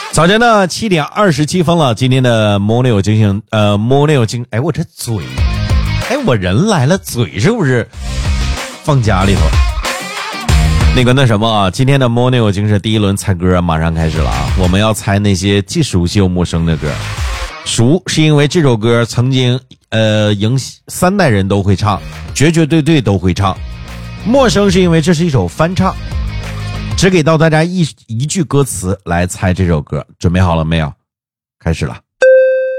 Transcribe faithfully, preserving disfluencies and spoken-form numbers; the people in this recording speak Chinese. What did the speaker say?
早晨的七点二十七分了，今天的摩六精神，呃，摩六精，哎，我这嘴，哎，我人来了，嘴是不是放家里头？那个那什么啊，今天的摩六精神第一轮猜歌马上开始了啊，我们要猜那些既熟悉又陌生的歌。熟是因为这首歌曾经呃影三代人都会唱，绝绝对对都会唱。陌生是因为这是一首翻唱。只给到大家一一句歌词来猜这首歌，准备好了没有？开始了。